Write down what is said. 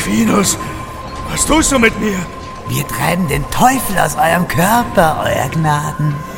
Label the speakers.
Speaker 1: Equinus, was tust du mit mir?
Speaker 2: Wir treiben den Teufel aus eurem Körper, euer Gnaden.